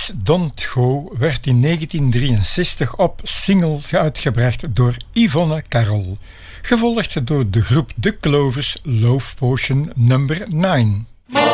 Please Don't Go werd in 1963 op single uitgebracht door Yvonne Carol, gevolgd door de groep The Clovers Love Potion nummer 9.